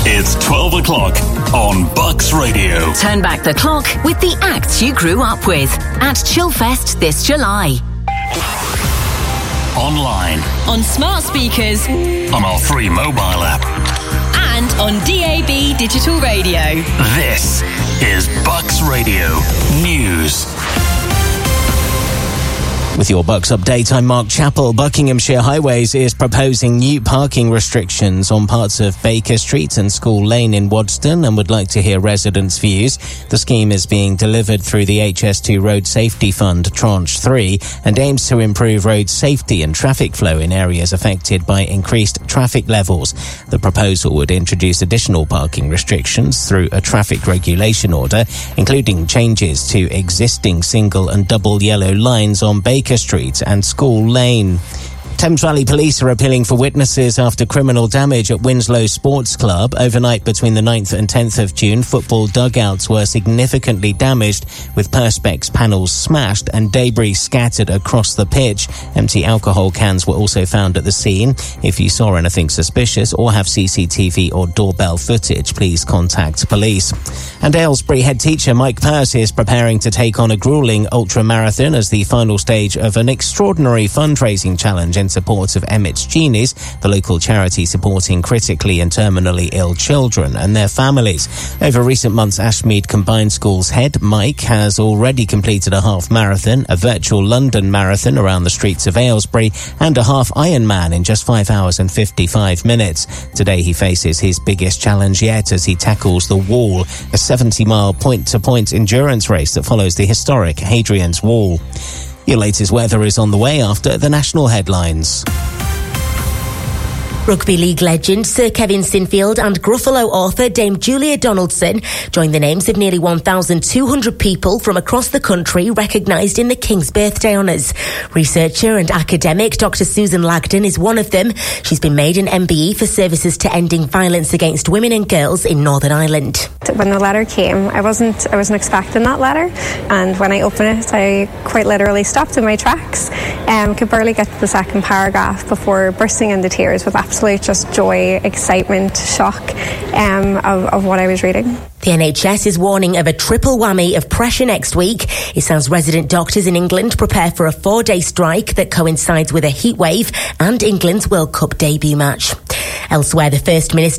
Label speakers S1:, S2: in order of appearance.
S1: It's 12 o'clock on Bucks Radio.
S2: Turn back the clock with the acts you grew up with at Chillfest this July.
S1: Online.
S3: On smart speakers.
S1: On our free mobile app.
S3: And on DAB digital radio.
S1: This is Bucks Radio News.
S4: With your Bucks update, I'm Mark Chappell. Buckinghamshire Highways is proposing new parking restrictions on parts of Baker Street and School Lane in Wadston and would like to hear residents' views. The scheme is being delivered through the HS2 Road Safety Fund Tranche 3 and aims to improve road safety and traffic flow in areas affected by increased traffic levels. The proposal would introduce additional parking restrictions through a traffic regulation order, including changes to existing single and double yellow lines on Baker Street and School Lane. Thames Valley Police are appealing for witnesses after criminal damage at Winslow Sports Club. Overnight between the 9th and 10th of June, football dugouts were significantly damaged, with perspex panels smashed and debris scattered across the pitch. Empty alcohol cans were also found at the scene. If you saw anything suspicious or have CCTV or doorbell footage, please contact police. And Aylesbury head teacher Mike Pearce is preparing to take on a gruelling ultramarathon as the final stage of an extraordinary fundraising challenge in support of Emmett's Genies, the local charity supporting critically and terminally ill children and their families. Over recent months, Ashmead Combined Schools head Mike has already completed a half marathon, a virtual London marathon around the streets of Aylesbury, and a half Ironman in just 5 hours and 55 minutes. Today he faces his biggest challenge yet as he tackles the Wall, a 70-mile point-to-point endurance race that follows the historic Hadrian's Wall. Your latest weather is on the way after the national headlines.
S5: Rugby League legend Sir Kevin Sinfield and Gruffalo author Dame Julia Donaldson join the names of nearly 1,200 people from across the country recognised in the King's Birthday Honours. Researcher and academic Dr Susan Lagden is one of them. She's been made an MBE for services to ending violence against women and girls in Northern Ireland.
S6: When the letter came, I wasn't expecting that letter, and when I opened it, I quite literally stopped in my tracks. Could barely get to the second paragraph before bursting into tears with absolute just joy, excitement, shock of what I was reading.
S5: The NHS is warning of a triple whammy of pressure next week. It sounds resident doctors in England prepare for a 4-day strike that coincides with a heatwave and England's World Cup debut match. Elsewhere, the First Minister